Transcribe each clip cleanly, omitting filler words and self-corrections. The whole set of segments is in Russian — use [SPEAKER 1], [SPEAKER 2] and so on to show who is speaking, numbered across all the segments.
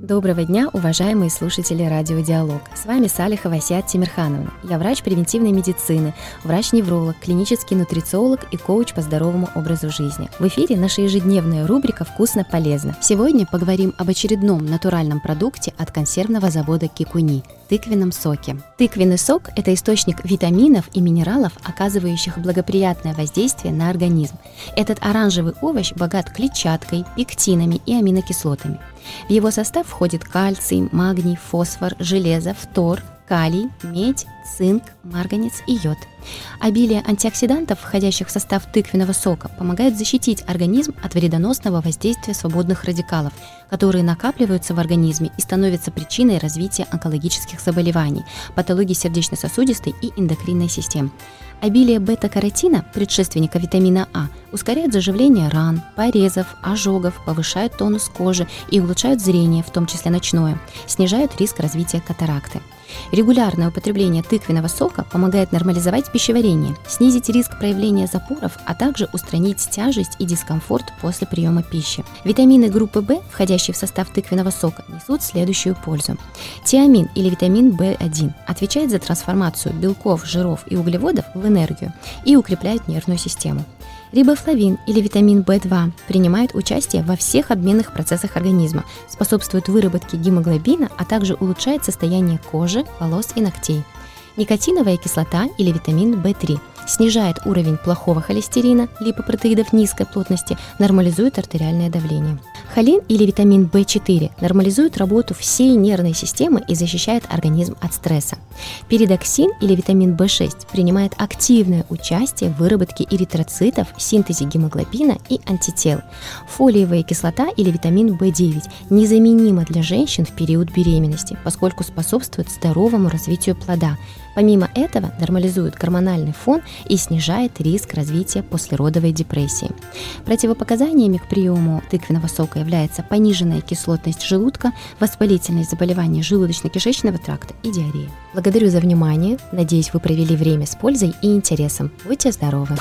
[SPEAKER 1] Доброго дня, уважаемые слушатели Радио Диалог. С вами Салихова Асиат Тимирхановна. Я врач превентивной медицины, врач-невролог, клинический нутрициолог и коуч по здоровому образу жизни. В эфире наша ежедневная рубрика «Вкусно-полезно». Сегодня поговорим об очередном натуральном продукте от консервного завода Кикуни – тыквенном соке. Тыквенный сок – это источник витаминов и минералов, оказывающих благоприятное воздействие на организм. Этот оранжевый овощ богат клетчаткой, пектинами и аминокислотами. В его состав входит кальций, магний, фосфор, железо, фтор, калий, медь, цинк, марганец и йод. Обилие антиоксидантов, входящих в состав тыквенного сока, помогает защитить организм от вредоносного воздействия свободных радикалов, которые накапливаются в организме и становятся причиной развития онкологических заболеваний, патологий сердечно-сосудистой и эндокринной систем. Обилие бета-каротина, предшественника витамина А, ускоряет заживление ран, порезов, ожогов, повышает тонус кожи и улучшает зрение, в том числе ночное, снижает риск развития катаракты. Регулярное употребление тыквенного сока помогает нормализовать пищеварение, снизить риск проявления запоров, а также устранить тяжесть и дискомфорт после приема пищи. Витамины группы В, входящие в состав тыквенного сока, несут следующую пользу. Тиамин или витамин В1 отвечает за трансформацию белков, жиров и углеводов в энергию и укрепляет нервную систему. Рибофлавин или витамин В2 принимает участие во всех обменных процессах организма, способствует выработке гемоглобина, а также улучшает состояние кожи, волос и ногтей. Никотиновая кислота или витамин В3 снижает уровень плохого холестерина, липопротеидов низкой плотности, нормализует артериальное давление. Холин или витамин В4 нормализует работу всей нервной системы и защищает организм от стресса. Пиридоксин или витамин В6 принимает активное участие в выработке эритроцитов, синтезе гемоглобина и антител. Фолиевая кислота или витамин В9 незаменима для женщин в период беременности, поскольку способствует здоровому развитию плода. Помимо этого, нормализует гормональный фон и снижает риск развития послеродовой депрессии. Противопоказаниями к приему тыквенного сока является пониженная кислотность желудка, воспалительность заболеваний желудочно-кишечного тракта и диарея. Благодарю за внимание. Надеюсь, вы провели время с пользой и интересом. Будьте здоровы!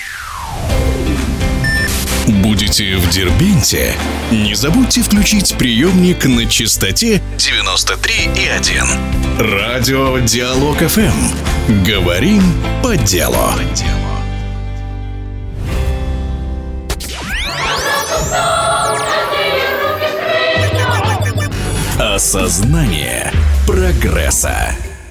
[SPEAKER 2] Будете в Дербенте? Не забудьте включить приемник на частоте 93,1. Радио Диалог ФМ. Говорим по делу. Осознание прогресса.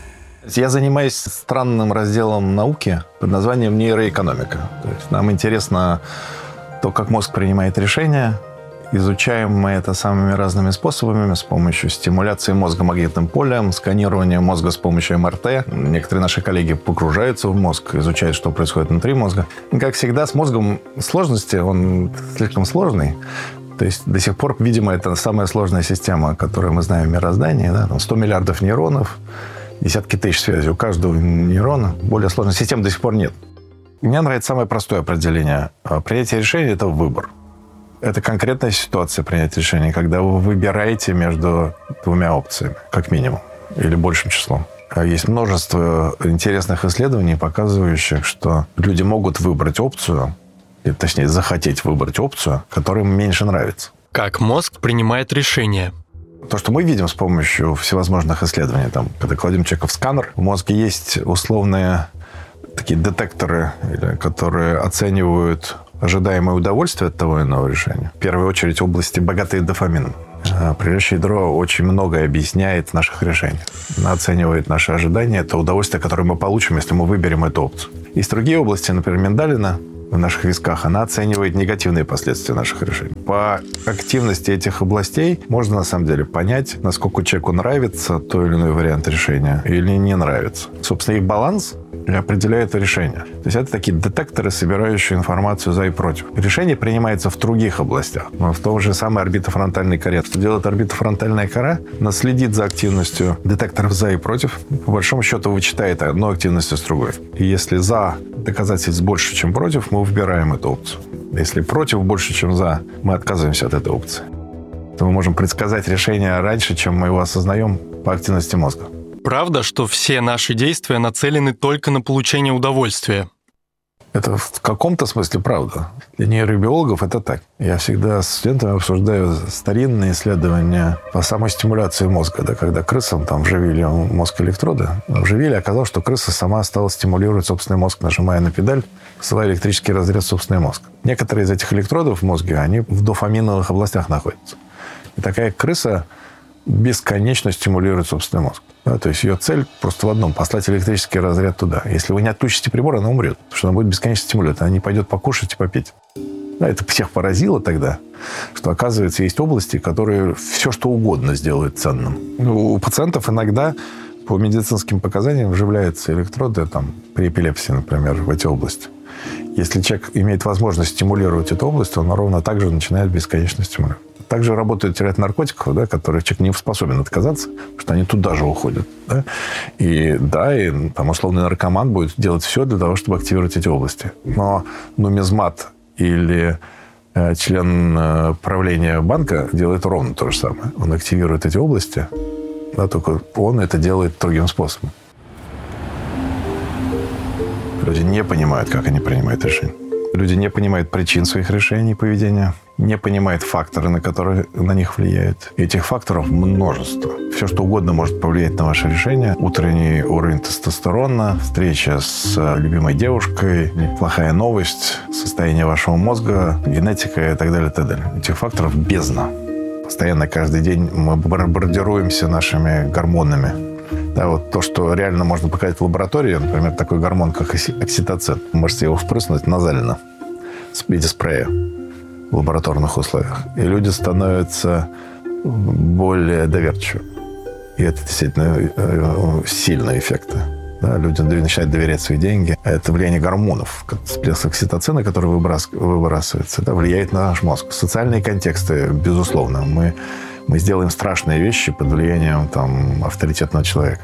[SPEAKER 3] Я занимаюсь странным разделом науки под названием нейроэкономика. То есть нам интересно то, как мозг принимает решения. Изучаем мы это самыми разными способами, с помощью стимуляции мозга магнитным полем, сканирования мозга с помощью МРТ. Некоторые наши коллеги погружаются в мозг, изучают, что происходит внутри мозга. И, как всегда, с мозгом сложности, он слишком сложный. То есть до сих пор, видимо, это самая сложная система, которую мы знаем в мироздании. Да? Там 100 миллиардов нейронов, десятки тысяч связей. У каждого нейрона более сложной системы до сих пор нет. Мне нравится самое простое определение. Принятие решения – это выбор. Это конкретная ситуация принятия решения, когда вы выбираете между двумя опциями, как минимум, или большим числом. Есть множество интересных исследований, показывающих, что люди могут выбрать опцию, или, точнее, захотеть выбрать опцию, которая им меньше нравится.
[SPEAKER 4] Как мозг принимает решение?
[SPEAKER 3] То, что мы видим с помощью всевозможных исследований, там, когда кладем человека в сканер, в мозге есть условные такие детекторы, которые оценивают ожидаемое удовольствие от того или иного решения. В первую очередь области, богатые дофамином. Природящее ядро очень многое объясняет в наших решениях. Оно оценивает наши ожидания, это удовольствие, которое мы получим, если мы выберем эту опцию. Есть другие области, например, миндалина в наших висках, она оценивает негативные последствия наших решений. По активности этих областей можно, на самом деле, понять, насколько человеку нравится той или иной вариант решения или не нравится. Собственно, их баланс определяет решение. То есть это такие детекторы, собирающие информацию за и против. Решение принимается в других областях. Но в той же самой орбитофронтальной коре. Что делает орбитофронтальная кора? Она следит за активностью детекторов за и против. По большому счету вычитает одну активность с другой. И если за доказательств больше, чем против, мы выбираем эту опцию. Если против больше, чем за, мы отказываемся от этой опции. То мы можем предсказать решение раньше, чем мы его осознаем по активности мозга.
[SPEAKER 4] Правда, что все наши действия нацелены только на получение удовольствия?
[SPEAKER 3] Это в каком-то смысле правда. Для нейробиологов это так. Я всегда с студентами обсуждаю старинные исследования по самостимуляции мозга. Да, когда крысам там вживили мозг электроды, вживили, оказалось, что крыса сама стала стимулировать собственный мозг, нажимая на педаль, посылая электрический разряд в собственный мозг. Некоторые из этих электродов в мозге, они в дофаминовых областях находятся. И такая крыса бесконечно стимулирует собственный мозг. Да, то есть ее цель просто в одном – послать электрический разряд туда. Если вы не отключите прибор, она умрет, потому что она будет бесконечно стимулировать. Она не пойдет покушать и попить. Да, это всех поразило тогда, что, оказывается, есть области, которые все, что угодно сделают ценным. У пациентов иногда по медицинским показаниям вживляются электроды там, при эпилепсии, например, в эти области. Если человек имеет возможность стимулировать эту область, он ровно так же начинает бесконечно стимулировать. Также работает ряд наркотиков, да, которых человек не способен отказаться, потому что они туда же уходят. Да? И там условный наркоман будет делать все для того, чтобы активировать эти области. Но нумизмат или член правления банка делает ровно то же самое. Он активирует эти области, да, только он это делает другим способом. Люди не понимают, как они принимают решения. Люди не понимают причин своих решений и поведения, не понимают факторы, на которые на них влияют. И этих факторов множество. Все, что угодно может повлиять на ваше решение. Утренний уровень тестостерона, встреча с любимой девушкой, плохая новость, состояние вашего мозга, генетика и так далее, и так далее. Этих факторов бездна. Постоянно, каждый день мы бомбардируемся нашими гормонами. Да, вот то, что реально можно показать в лаборатории, например, такой гормон, как окситоцин. Вы можете его впрыснуть назально в виде спрея в лабораторных условиях. И люди становятся более доверчивы. И это действительно сильные эффекты. Да, люди начинают доверять свои деньги. Это влияние гормонов. Всплеск окситоцина, который выбрасывается, да, влияет на наш мозг. Социальные контексты, безусловно. Мы сделаем страшные вещи под влиянием авторитетного человека.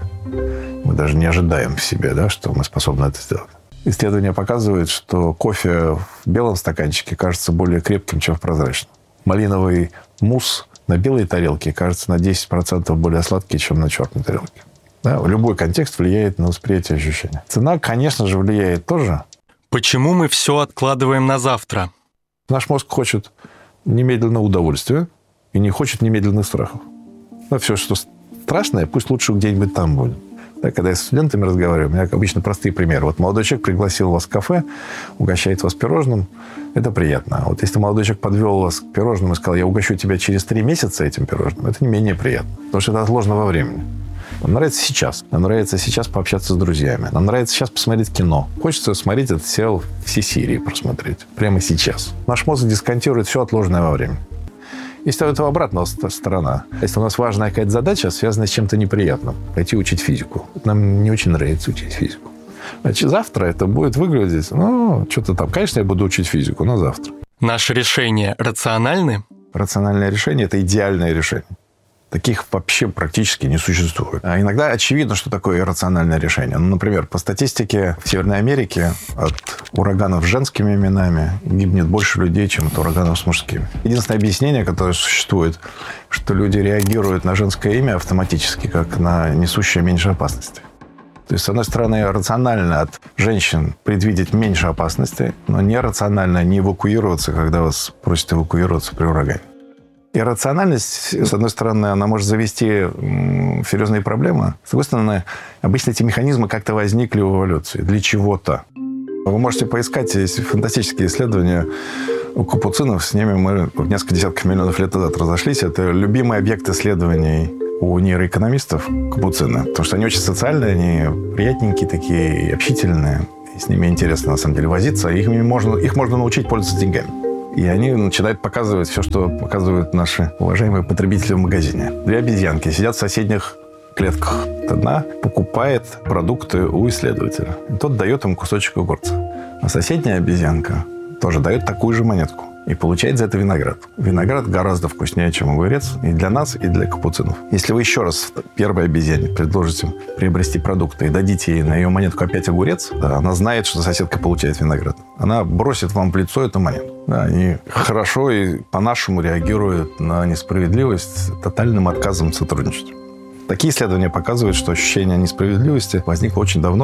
[SPEAKER 3] Мы даже не ожидаем в себе, да, что мы способны это сделать. Исследования показывают, что кофе в белом стаканчике кажется более крепким, чем в прозрачном. Малиновый мусс на белой тарелке кажется на 10% более сладкий, чем на черной тарелке. Да? Любой контекст влияет на восприятие ощущения. Цена, конечно же, влияет тоже.
[SPEAKER 4] Почему мы все откладываем на завтра?
[SPEAKER 3] Наш мозг хочет немедленного удовольствия и не хочет немедленных страхов. Но все, что страшное, пусть лучше где-нибудь там будет. Да, когда я с студентами разговариваю, у меня обычно простые примеры. Вот молодой человек пригласил вас в кафе, угощает вас пирожным. Это приятно. А вот если молодой человек подвел вас к пирожным и сказал, я угощу тебя через 3 месяца этим пирожным, это не менее приятно. Потому что это отложено во времени. Нам нравится сейчас. Нам нравится сейчас пообщаться с друзьями. Нам нравится сейчас посмотреть кино. Хочется смотреть этот сериал, все серии просмотреть. Прямо сейчас. Наш мозг дисконтирует все отложенное во времени. Есть этого обратная сторона. Если у нас важная какая-то задача, связанная с чем-то неприятным, пойти учить физику. Нам не очень нравится учить физику. Значит, завтра это будет выглядеть, что-то там. Конечно, я буду учить физику, но завтра.
[SPEAKER 4] Наши решения рациональны?
[SPEAKER 3] Рациональное решение – это идеальное решение. Таких вообще практически не существует. А иногда очевидно, что такое иррациональное решение. Например, по статистике в Северной Америке от ураганов с женскими именами гибнет больше людей, чем от ураганов с мужскими. Единственное объяснение, которое существует, что люди реагируют на женское имя автоматически, как на несущее меньше опасности. То есть, с одной стороны, рационально от женщин предвидеть меньше опасности, но нерационально не эвакуироваться, когда вас просят эвакуироваться при урагане. Иррациональность, с одной стороны, она может завести серьезные проблемы. С другой стороны, обычно эти механизмы как-то возникли в эволюции для чего-то. Вы можете поискать, есть фантастические исследования у капуцинов. С ними мы несколько десятков миллионов лет назад разошлись. Это любимый объект исследований у нейроэкономистов капуцины. Потому что они очень социальные, они приятненькие такие, общительные. И с ними интересно, на самом деле, возиться. Их можно научить пользоваться деньгами. И они начинают показывать все, что показывают наши уважаемые потребители в магазине. 2 обезьянки сидят в соседних клетках. Одна покупает продукты у исследователя. И тот дает им кусочек огурца. А соседняя обезьянка тоже дает такую же монетку. И получает за это виноград. Виноград гораздо вкуснее, чем огурец. И для нас, и для капуцинов. Если вы еще раз первой обезьяне предложите приобрести продукты и дадите ей на ее монетку опять огурец, да, она знает, что соседка получает виноград. Она бросит вам в лицо эту монету. Да, они хорошо и по-нашему реагируют на несправедливость тотальным отказом сотрудничать. Такие исследования показывают, что ощущение несправедливости возникло очень давно,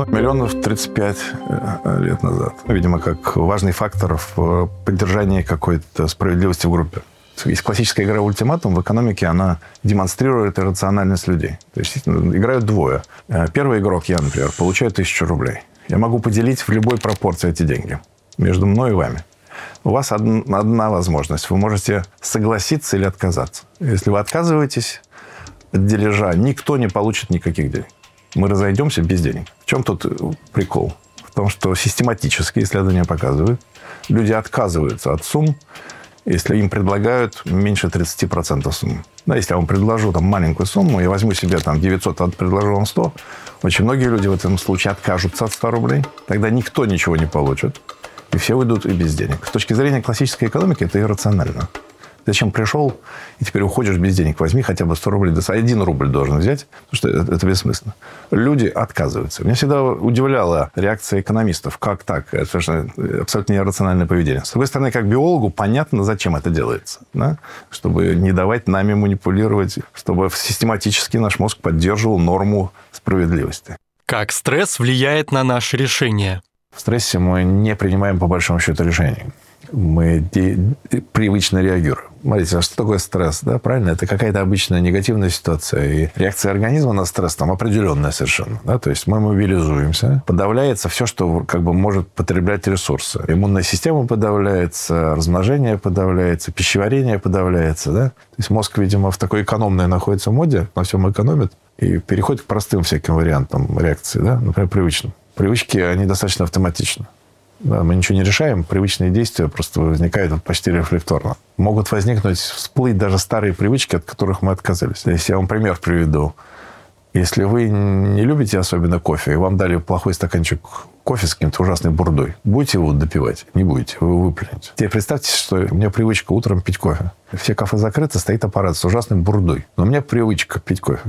[SPEAKER 3] 35 лет назад. Видимо, как важный фактор в поддержании какой-то справедливости в группе. Есть классическая игра «Ультиматум». В экономике она демонстрирует иррациональность людей. То есть играют двое. Первый игрок, я, например, получаю 1000 рублей. Я могу поделить в любой пропорции эти деньги между мной и вами. У вас одна возможность. Вы можете согласиться или отказаться. Если вы отказываетесь от дележа, никто не получит никаких денег. Мы разойдемся без денег. В чем тут прикол? В том, что систематические исследования показывают, люди отказываются от сумм, если им предлагают меньше 30% суммы. Да, если я вам предложу там маленькую сумму, я возьму себе там 900, а предложу вам 100, очень многие люди в этом случае откажутся от 100 рублей. Тогда никто ничего не получит. И все уйдут и без денег. С точки зрения классической экономики это иррационально. Зачем пришел и теперь уходишь без денег? Возьми хотя бы 100 рублей. 1 рубль должен взять, потому что это бессмысленно. Люди отказываются. Меня всегда удивляла реакция экономистов. Как так? Это совершенно абсолютно нерациональное поведение. С другой стороны, как биологу, понятно, зачем это делается. Да? Чтобы не давать нами манипулировать, чтобы систематически наш мозг поддерживал норму справедливости.
[SPEAKER 4] Как стресс влияет на наши решения?
[SPEAKER 3] В стрессе мы не принимаем, по большому счету, решений. Мы привычно реагируем. Смотрите, а что такое стресс? Да, правильно? Это какая-то обычная негативная ситуация. И реакция организма на стресс там определенная совершенно. Да? То есть мы мобилизуемся. Подавляется все, что как бы может потреблять ресурсы. Иммунная система подавляется, размножение подавляется, пищеварение подавляется. Да? То есть мозг, видимо, в такой экономной находится моде, на всем экономит, и переходит к простым всяким вариантам реакции. Да? Например, привычным. Привычки, они достаточно автоматичны. Да, мы ничего не решаем, привычные действия просто возникают почти рефлекторно. Могут возникнуть, всплыть даже старые привычки, от которых мы отказались. Если я вам пример приведу. Если вы не любите особенно кофе, и вам дали плохой стаканчик кофе с каким-то ужасной бурдой, будете его допивать? Не будете, вы его выплюнете. Теперь представьте, что у меня привычка утром пить кофе. Все кафе закрыты, стоит аппарат с ужасной бурдой. Но у меня привычка пить кофе.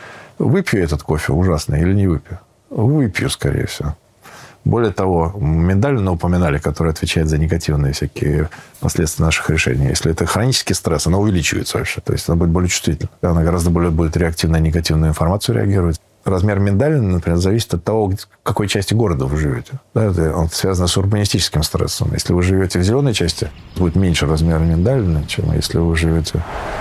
[SPEAKER 3] Выпью этот кофе ужасный или не выпью? Выпью, скорее всего. Более того, миндалина упоминали, которая отвечает за негативные всякие последствия наших решений. Если это хронический стресс, она увеличивается вообще. То есть она будет более чувствительна. Она гораздо более будет реактивно на негативную информацию реагировать. Размер миндалины, например, зависит от того, в какой части города вы живете. Да, это связано с урбанистическим стрессом. Если вы живете в зеленой части, будет меньше размер миндалины, чем если вы живете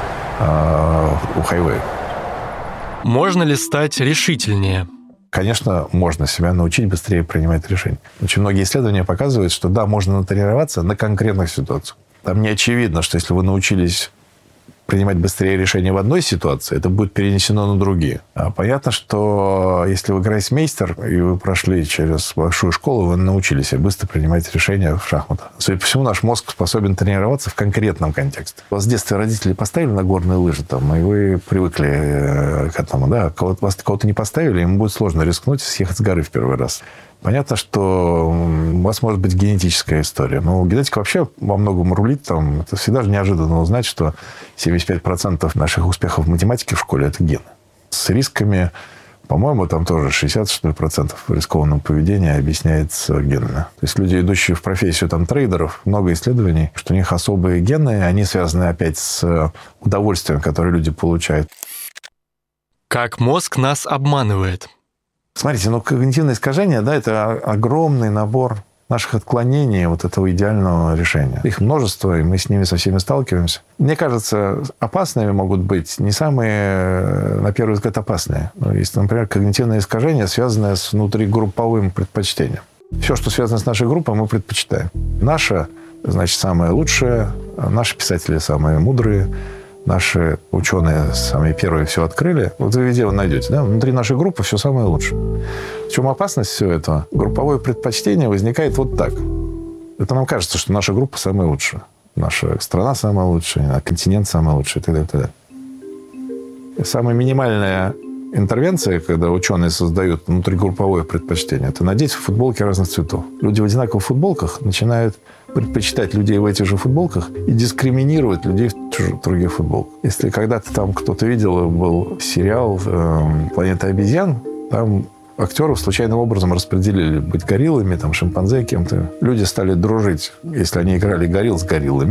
[SPEAKER 3] у хайвея.
[SPEAKER 4] Можно ли стать решительнее?
[SPEAKER 3] Конечно, можно себя научить быстрее принимать решения. Очень многие исследования показывают, что да, можно натренироваться на конкретных ситуациях. Там не очевидно, что если вы научились принимать быстрее решения в одной ситуации, это будет перенесено на другие. А понятно, что если вы гроссмейстер, и вы прошли через большую школу, вы научились быстро принимать решения в шахматах. Судя по всему, наш мозг способен тренироваться в конкретном контексте. Вас с детства родители поставили на горные лыжи, там, и вы привыкли к этому. Да? Кого-то не поставили, ему будет сложно рискнуть и съехать с горы в первый раз. Понятно, что у вас может быть генетическая история. Но генетика вообще во многом рулит. Там, это всегда же неожиданно узнать, что 75% наших успехов в математике в школе – это гены. С рисками, по-моему, там тоже 60% рискованного поведения объясняется генами. То есть люди, идущие в профессию там, трейдеров, много исследований, что у них особые гены, они связаны опять с удовольствием, которое люди получают.
[SPEAKER 4] Как мозг нас обманывает?
[SPEAKER 3] Смотрите, когнитивное искажение, да, это огромный набор наших отклонений вот этого идеального решения. Их множество, и мы с ними со всеми сталкиваемся. Мне кажется, опасными могут быть не самые, на первый взгляд, опасные. Есть, например, когнитивное искажение, связанное с внутригрупповым предпочтением. Все, что связано с нашей группой, мы предпочитаем. Наше, значит, самое лучшее, наши писатели самые мудрые, наши ученые самые первые все открыли. Вот вы везде найдете, да? Внутри нашей группы все самое лучшее. В чем опасность всего этого? Групповое предпочтение возникает вот так. Это нам кажется, что наша группа самая лучшая. Наша страна самая лучшая, континент самый лучший и так далее, и так далее. Самая минимальная интервенция, когда ученые создают внутригрупповое предпочтение, это надеть футболки разных цветов. Люди в одинаковых футболках начинают предпочитать людей в этих же футболках и дискриминировать людей в других футболках. Если когда-то там кто-то видел, был сериал «Планета обезьян», там актеров случайным образом распределили быть гориллами, там, шимпанзе кем-то. Люди стали дружить, если они играли горилл с гориллами,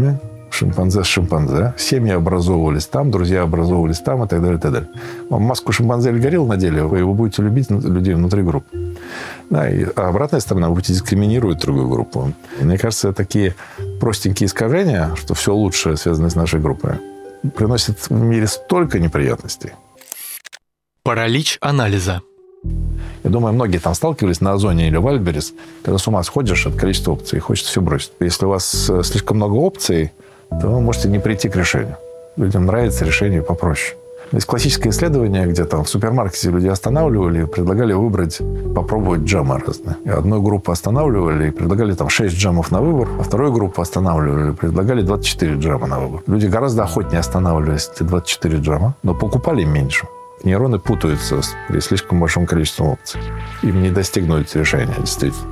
[SPEAKER 3] шимпанзе с шимпанзе. Семьи образовывались там, друзья образовывались там и так далее, и так далее. Маску шимпанзе или горилл надели, вы его будете любить людей внутри группы. Да, а обратная сторона, вы будете дискриминировать другую группу. Мне кажется, такие простенькие искажения, что все лучшее, связанное с нашей группой, приносят в мире столько неприятностей.
[SPEAKER 4] Паралич анализа.
[SPEAKER 3] Я думаю, многие там сталкивались на Озоне или в Альберес, когда с ума сходишь от количества опций и хочется все бросить. Если у вас слишком много опций, то вы можете не прийти к решению. Людям нравится решение попроще. Есть классическое исследование, где там в супермаркете люди останавливали и предлагали выбрать, попробовать джемы разные. И одну группу останавливали и предлагали там 6 джемов на выбор, а вторую группу останавливали и предлагали 24 джема на выбор. Люди гораздо охотнее останавливались эти 24 джема, но покупали меньше. Нейроны путаются при слишком большом количестве опций. Им не достигнуть решения, действительно.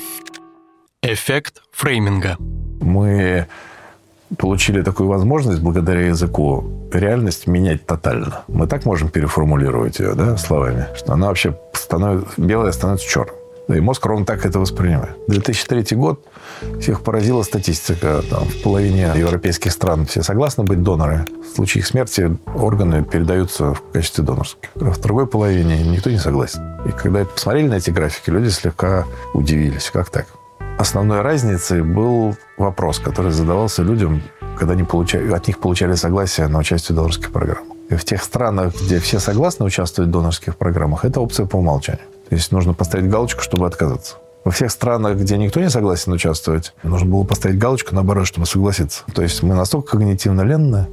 [SPEAKER 4] Эффект фрейминга.
[SPEAKER 3] Мы получили такую возможность, благодаря языку, реальность менять тотально. Мы так можем переформулировать ее, да, словами, что она вообще белая становится черным. Да, и мозг ровно так это воспринимает. 2003 год, всех поразила статистика. Там, в половине европейских стран все согласны быть донорами. В случае их смерти органы передаются в качестве донорских. А в другой половине никто не согласен. И когда посмотрели на эти графики, люди слегка удивились. Как так? Основной разницей был вопрос, который задавался людям, когда они от них получали согласие на участие в донорских программах. И в тех странах, где все согласны участвовать в донорских программах, это опция по умолчанию. То есть нужно поставить галочку, чтобы отказаться. Во всех странах, где никто не согласен участвовать, нужно было поставить галочку, наоборот, чтобы согласиться. То есть мы настолько когнитивно ленны,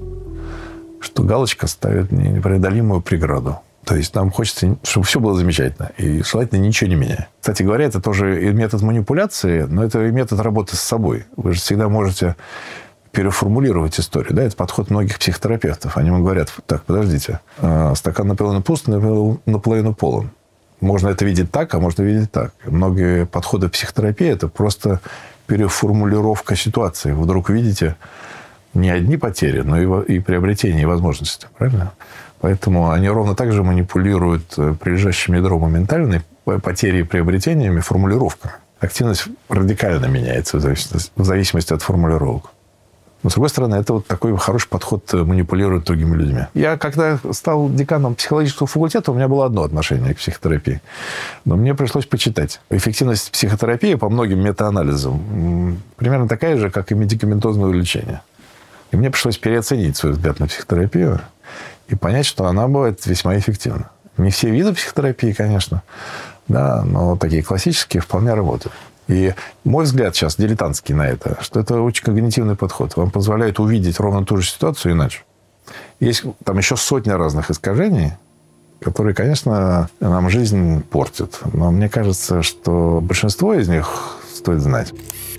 [SPEAKER 3] что галочка ставит непреодолимую преграду. То есть нам хочется, чтобы все было замечательно. И желательно ничего не меняя. Кстати говоря, это тоже и метод манипуляции, но это и метод работы с собой. Вы же всегда можете переформулировать историю. Да? Это подход многих психотерапевтов. Они вам говорят, так, подождите, стакан наполовину пуст, наполовину полон. Можно это видеть так, а можно видеть так. Многие подходы в психотерапии – это просто переформулировка ситуации. Вы вдруг видите не одни потери, но и приобретение, и возможности. Правильно? Поэтому они ровно так же манипулируют прилежащим ядром моментальной потерей и приобретениями формулировка. Активность радикально меняется в зависимости от формулировок. Но, с другой стороны, это вот такой хороший подход манипулировать другими людьми. Я, когда стал деканом психологического факультета, у меня было одно отношение к психотерапии. Но мне пришлось почитать. Эффективность психотерапии по многим метаанализам примерно такая же, как и медикаментозное лечение. И мне пришлось переоценить свой взгляд на психотерапию и понять, что она бывает весьма эффективна. Не все виды психотерапии, конечно, да, но такие классические вполне работают. И мой взгляд сейчас дилетантский на это, что это очень когнитивный подход. Вам позволяет увидеть ровно ту же ситуацию иначе. Есть там еще сотня разных искажений, которые, конечно, нам жизнь портят. Но мне кажется, что большинство из них стоит знать.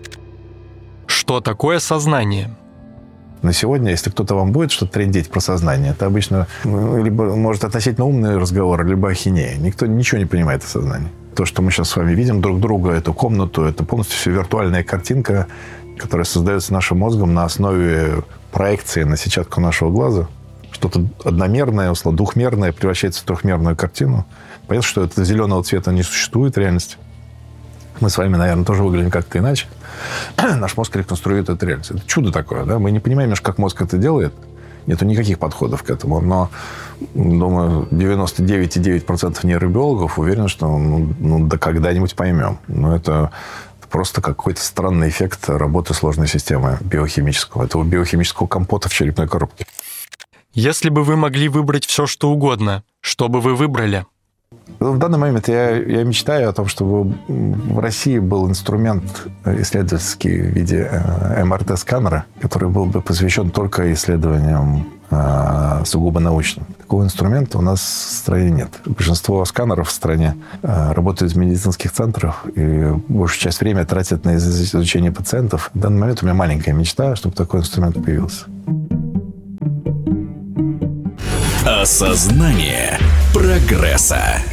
[SPEAKER 4] Что такое сознание?
[SPEAKER 3] На сегодня, если кто-то вам будет что-то трындеть про сознание, это обычно либо может относительно умный разговор, либо ахинея. Никто ничего не понимает о сознании. То, что мы сейчас с вами видим друг друга, эту комнату, это полностью все виртуальная картинка, которая создается нашим мозгом на основе проекции на сетчатку нашего глаза. Что-то одномерное, условно, двухмерное превращается в трехмерную картину. Понятно, что этого зеленого цвета не существует в реальности. Мы с вами, наверное, тоже выглядим как-то иначе. Наш мозг реконструирует эту реальность. Это чудо такое, да? Мы не понимаем, немножко, как мозг это делает. Нету никаких подходов к этому. Но, думаю, 99,9% нейробиологов уверены, что да когда-нибудь поймем. Но это просто какой-то странный эффект работы сложной системы биохимического. Этого биохимического компота в черепной коробке.
[SPEAKER 4] Если бы вы могли выбрать все, что угодно, что бы вы выбрали?
[SPEAKER 3] В данный момент я мечтаю о том, чтобы в России был инструмент исследовательский в виде МРТ-сканера, который был бы посвящен только исследованиям сугубо научным. Такого инструмента у нас в стране нет. Большинство сканеров в стране работают в медицинских центрах и большую часть времени тратят на изучение пациентов. В данный момент у меня маленькая мечта, чтобы такой инструмент появился.
[SPEAKER 2] Осознание прогресса.